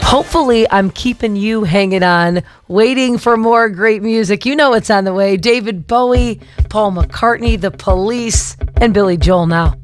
Hopefully, I'm keeping you hanging on, waiting for more great music. You know what's on the way. David Bowie, Paul McCartney, The Police, and Billy Joel now.